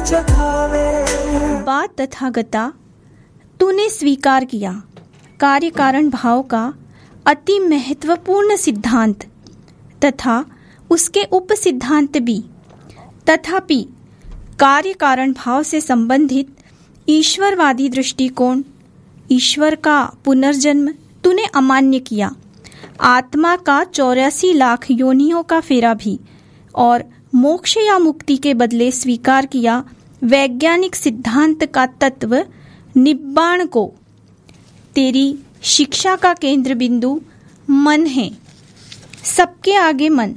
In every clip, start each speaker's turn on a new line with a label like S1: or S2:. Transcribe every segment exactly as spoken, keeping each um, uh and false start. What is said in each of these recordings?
S1: जगावे।
S2: बात तथागता, तूने स्वीकार किया कार्य कारण भाव का अति महत्वपूर्ण सिद्धांत तथा उसके उप सिद्धांत भी। तथापि कार्य कारण भाव से संबंधित ईश्वरवादी दृष्टिकोण, ईश्वर का पुनर्जन्म तूने अमान्य किया। आत्मा का चौरासी लाख योनियों का फेरा भी और मोक्ष या मुक्ति के बदले स्वीकार किया वैज्ञानिक सिद्धांत का तत्व निब्बाण को। तेरी शिक्षा का केंद्र बिंदु मन है, सबके आगे मन।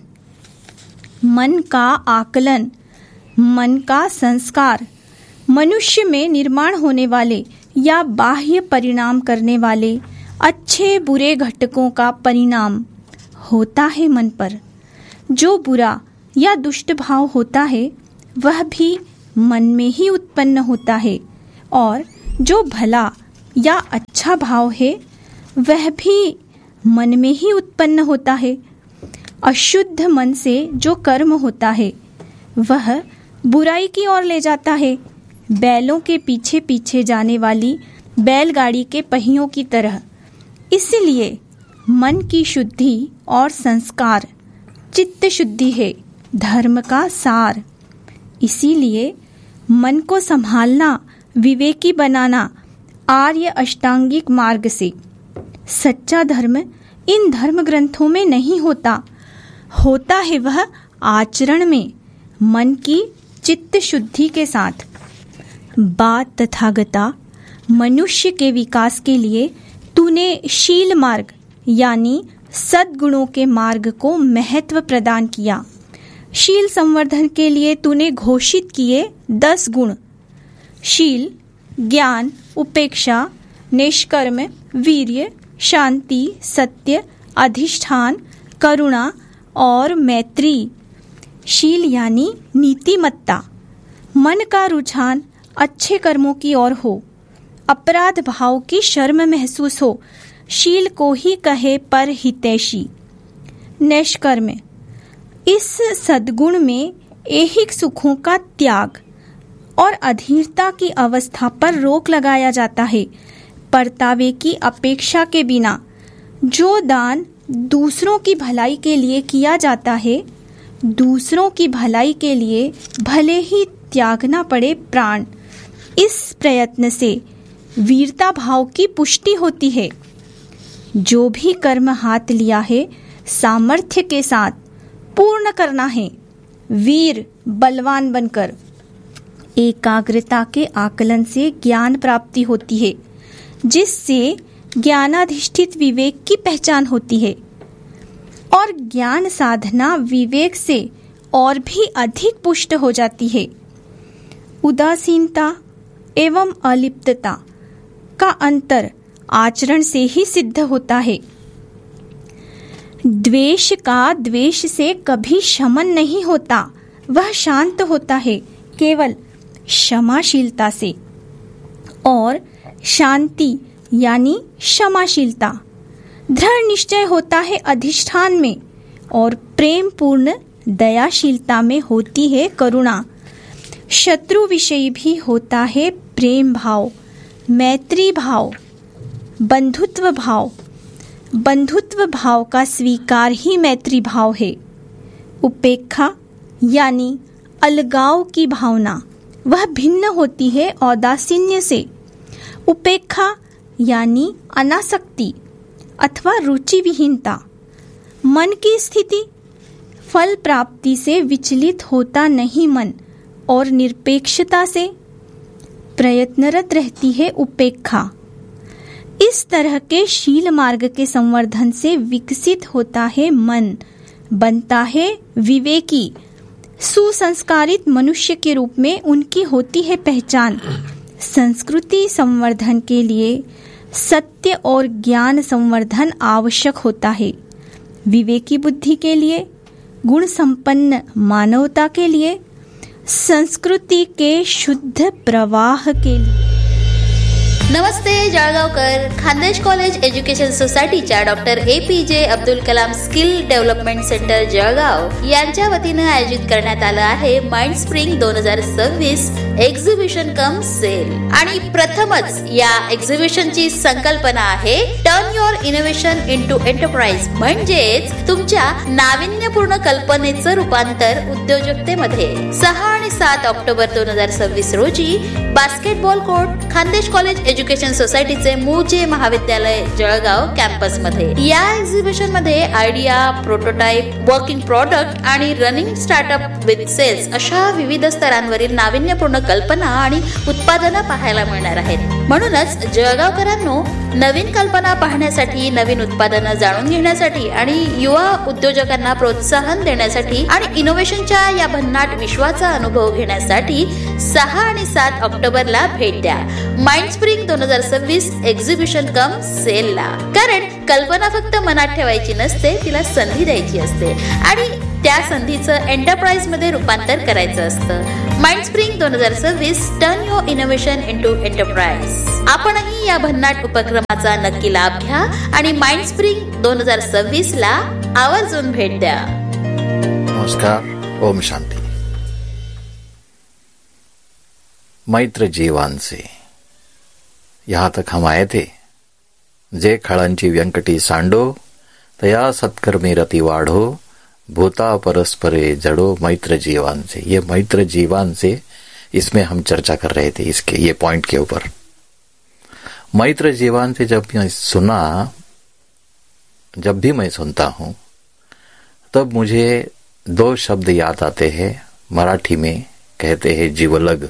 S2: मन का आकलन, मन का संस्कार मनुष्य में निर्माण होने वाले या बाह्य परिणाम करने वाले अच्छे बुरे घटकों का परिणाम होता है मन पर। जो बुरा या दुष्ट भाव होता है वह भी मन में ही उत्पन्न होता है और जो भला या अच्छा भाव है वह भी मन में ही उत्पन्न होता है। अशुद्ध मन से जो कर्म होता है वह बुराई की ओर ले जाता है, बैलों के पीछे पीछे जाने वाली बैलगाड़ी के पहियों की तरह। इसलिए मन की शुद्धि और संस्कार चित्त शुद्धि है धर्म का सार। इसीलिए मन को संभालना, विवेकी बनाना आर्य अष्टांगिक मार्ग से। सच्चा धर्म इन धर्म ग्रंथों में नहीं होता, होता है वह आचरण में, मन की चित्त शुद्धि के साथ। बात तथागता, मनुष्य के विकास के लिए तूने शील मार्ग यानी सद्गुणों के मार्ग को महत्व प्रदान किया। शील संवर्धन के लिए तूने घोषित किए दस गुण: शील, ज्ञान, उपेक्षा, निष्कर्म, वीर्य, शांति, सत्य, अधिष्ठान, करुणा और मैत्री। शील यानी नीतिमत्ता, मन का रुझान अच्छे कर्मों की ओर हो, अपराध भाव की शर्म महसूस हो, शील को ही कहे पर हितैषी। निष्कर्म, इस सद्गुण में ऐहिक सुखों का त्याग और अधीरता की अवस्था पर रोक लगाया जाता है। परतावे की अपेक्षा के बिना जो दान दूसरों की भलाई के लिए किया जाता है, दूसरों की भलाई के लिए भले ही त्यागना पड़े प्राण, इस प्रयत्न से वीरता भाव की पुष्टि होती है। जो भी कर्म हाथ लिया है सामर्थ्य के साथ पूर्ण करना है, वीर बलवान बनकर। एकाग्रता के आकलन से ज्ञान प्राप्ति होती है, जिससे ज्ञानाधिष्ठित विवेक की पहचान होती है और ज्ञान साधना विवेक से और भी अधिक पुष्ट हो जाती है। उदासीनता एवं अलिप्तता का अंतर आचरण से ही सिद्ध होता है। द्वेष का द्वेष से कभी शमन नहीं होता, वह शांत होता है केवल क्षमाशीलता से। और शांति यानी क्षमाशीलता दृढ़ निश्चय होता है अधिष्ठान में, और प्रेम पूर्ण दयाशीलता में होती है करुणा। शत्रु विषयी भी होता है प्रेम भाव, मैत्री भाव, बंधुत्व भाव। बंधुत्व भाव का स्वीकार ही मैत्री भाव है। उपेक्षा यानी अलगाव की भावना, वह भिन्न होती है औदासीन्य से। उपेक्षा यानी अनासक्ति अथवा रुचि विहीनता। मन की स्थिति फल प्राप्ति से विचलित होता नहीं मन, और निरपेक्षता से प्रयत्नरत रहती है उपेक्षा। इस तरह के शील मार्ग के संवर्धन से विकसित होता है मन, बनता है विवेकी। सुसंस्कारित मनुष्य के रूप में उनकी होती है पहचान। संस्कृति संवर्धन के लिए सत्य और ज्ञान संवर्धन आवश्यक होता है। विवेकी बुद्धि के लिए, गुण संपन्न मानवता के लिए, संस्कृति के शुद्ध प्रवाह के लिए।
S1: नमस्ते जळगावकर. खानदेश कॉलेज एज्युकेशन सोसायटीच्या doctor A P J Abdul Kalam skill development centre Jalgaon यांच्या वतीनं आयोजित करण्यात आलं आहे माइंड स्प्रिंग दोन हजार सव्वीस एक्झिबिशन कम सेल. आणि प्रथमच या एक्झिबिशनची संकल्पना आहे turn your innovation into enterprise, म्हणजेच तुमच्या नाविन्यपूर्ण कल्पनेचं रूपांतर उद्योजकतेमध्ये. सहा आणि सात ऑक्टोबर दोन हजार सव्वीस रोजी basketball court, Khandesh college education सोसायटीचे मूळचे महाविद्यालय जळगाव कॅम्पस मध्ये. या एक्झिबिशन मध्ये आयडिया, प्रोटोटाइप, वर्किंग प्रोडक्ट आणि रनिंग स्टार्टअप विथ सेल्स अशा विविध स्तरांवरील नाविन्यपूर्ण कल्पना आणि उत्पादनं पाहायला मिळणार आहेत. म्हणूनच जळगावकरांनो, नवीन कल्पना पाहण्यासाठी, नवीन उत्पादनं जाणून घेण्यासाठी आणि युवा उद्योजकांना प्रोत्साहन देण्यासाठी आणि इनोव्हेशनच्या या भन्नाट विश्वाचा अनुभव घेण्यासाठी सहा आणि सात ऑक्टोबरला भेट द्या माइंड स्प्रिंग दोन हजार सव्वीस एक्झिबिशन कम सेल ला. कारण कल्पना फक्त मनात ठेवायची नसते, तिला संधी द्यायची असते आणि त्या संधीचं एंटरप्राइज मध्ये रूपांतर करायचं असतं. माइंड स्प्रिंग दोन हजार सव्वीस turn your innovation into enterprise. आपणही या भन्नाट उपक्रमाचा नक्की लाभ घ्या आणि माइंड स्प्रिंग दोन हजार सव्वीस ला आवर्जून भेट द्या.
S3: नमस्कार. ओम शांती. मैत्र जीवान से यहाँ तक हम आए थे. जे खळांची व्यंकटी सांडो, तया सत्कर्मी रति वाढो, भूता परस्परे जड़ो मैत्र जीवान से. ये मैत्र जीवान से, इसमें हम चर्चा कर रहे थे इसके ये पॉइंट के ऊपर. मैत्र जीवान से जब मैं सुना, जब भी मैं सुनता हूं, तब मुझे दो शब्द याद आते हैं. मराठी में कहते हैं जीवलग.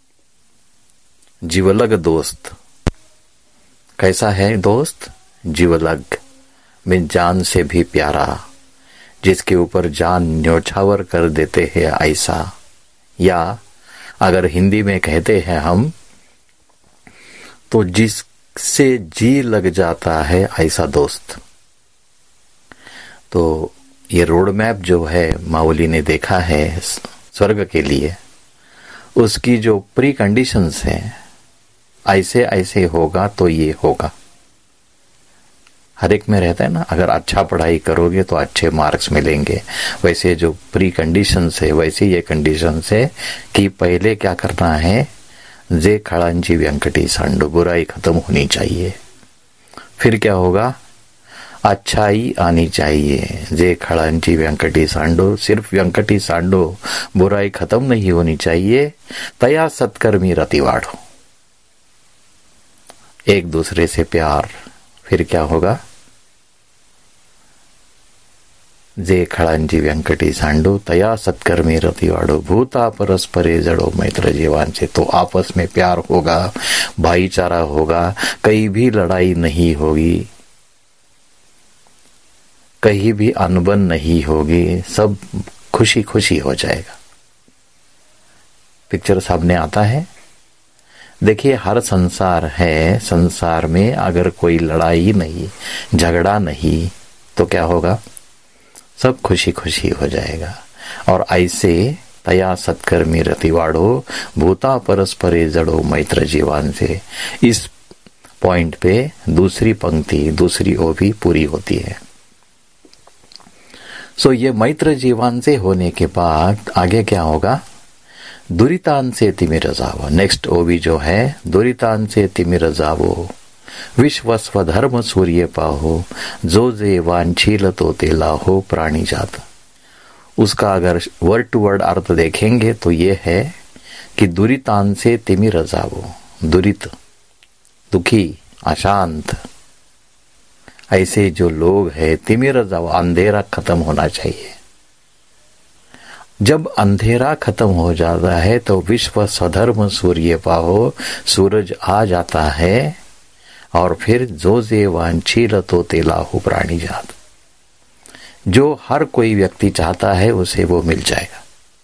S3: जीवलग दोस्त. कैसा है दोस्त? जीवलग में जान से भी प्यारा, जिसके ऊपर जान न्योछावर कर देते हैं ऐसा. या अगर हिंदी में कहते हैं हम, तो जिससे जी लग जाता है ऐसा दोस्त. तो ये रोड मैप जो है माऊली ने देखा है स्वर्ग के लिए, उसकी जो प्री कंडीशंस हैं, ऐसे ऐसे होगा तो ये होगा. हर एक में रहता है ना, अगर अच्छा पढ़ाई करोगे तो अच्छे मार्क्स मिलेंगे. वैसे जो प्री कंडीशंस है, वैसे ये कंडीशंस है कि पहले क्या करना है, जे खड़ांची व्यंकटी सांडो, बुराई खत्म होनी चाहिए. फिर क्या होगा, अच्छाई आनी चाहिए. जे खड़ांची व्यंकटी सांडो, सिर्फ व्यंकटी सांडो, बुराई खत्म नहीं होनी चाहिए. तया सत्कर्मी रति वाढ़ो, एक दूसरे से प्यार. फिर क्या होगा, जे खळांची व्यंकटी सांडो, तया सत्कर्मी रति वाढ़ो, भूता परस्परे जड़ो मैत्र जीवान से. तो आपस में प्यार होगा, भाईचारा होगा, कहीं भी लड़ाई नहीं होगी, कहीं भी अनबन नहीं होगी, सब खुशी खुशी हो जाएगा. पिक्चर सामने आता है. देखिए, हर संसार है, संसार में अगर कोई लड़ाई नहीं, झगड़ा नहीं, तो क्या होगा, सब खुशी खुशी हो जाएगा. और ऐसे तया सत्कर्मी रति वाढ़ो, भूता परस्परे जड़ो मैत्र जीवान से. इस पॉइंट पे दूसरी पंक्ति, दूसरी ओवी पूरी होती है. सो ये मैत्र जीवान से होने के बाद आगे क्या होगा, दुरितान से तिमिर जावो. नेक्स्ट ओवी जो है, दुरितान से तिमिर जावो, विश्व स्वधर्म सूर्य पाहो, जो जे वांछील तो तेला हो प्राणी जात. उसका अगर वर्ड टू वर्ड अर्थ देखेंगे तो ये है कि दुरितान से तिमिर जावो, दुरित, दुखी, अशांत, ऐसे जो लोग हैं, तिमिर जावो, अंधेरा खत्म होना चाहिए. जब अंधेरा खत्म हो जाता है तो विश्व स्वधर्म सूर्य पाहो, सूरज आ जाता है. और फिर जो जे वांछील तो तेला हो प्राणी जात. जो हर कोई व्यक्ति चाहता है उसे वो मिल जाएगा.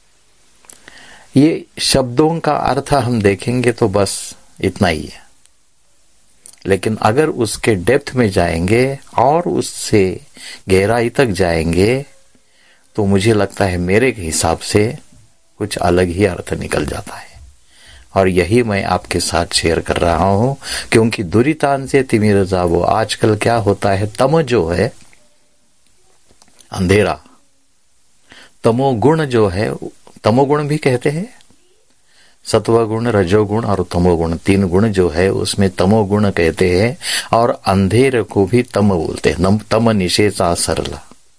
S3: ये शब्दों का अर्थ हम देखेंगे तो बस इतना ही है, लेकिन अगर उसके डेप्थ में जाएंगे और उससे गहराई तक जाएंगे तो मुझे लगता है मेरे हिसाब से कुछ अलग ही अर्थ निकल जाता है. और यही मैं आपके साथ शेयर कर रहा हूं, क्योंकि दुरितान से तिमिर जावो, आजकल क्या होता है, तम जो है अंधेरा, तमोगुण जो है, तमोगुण भी कहते हैं, सत्वगुण, रजोगुण और तमोगुण, तीन गुण जो है उसमें तमोगुण कहते हैं, और अंधेरे को भी तम बोलते हैं। तम निशेषा सरला,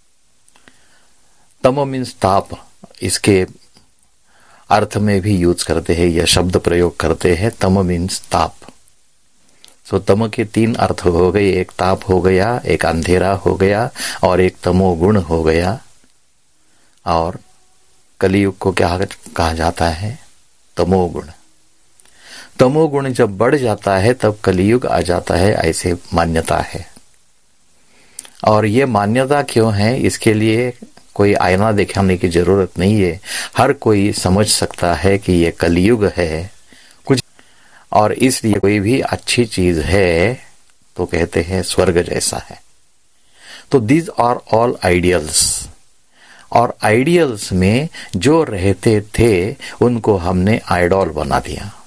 S3: तम मीन्स ताप, इसके अर्थ में भी यूज करते हैं, यह शब्द प्रयोग करते हैं, तम मीन्स ताप। सो तम के तीन अर्थ हो गए, एक ताप हो गया, एक अंधेरा हो गया, और एक तमोगुण हो गया। और कलियुग को क्या कहा जाता है, तमोगुण। तमोगुण जब बढ़ जाता है तब कलियुग आ जाता है, ऐसे मान्यता है। और ये मान्यता क्यों है, इसके लिए कोई आईना दिखाने की जरूरत नहीं है, हर कोई समझ सकता है कि ये कलियुग है कुछ, और इसलिए कोई भी अच्छी चीज है तो कहते हैं स्वर्ग जैसा है। तो दीज आर ऑल आइडियल्स, और आइडियल्स में जो रहते थे उनको हमने आइडॉल बना दिया।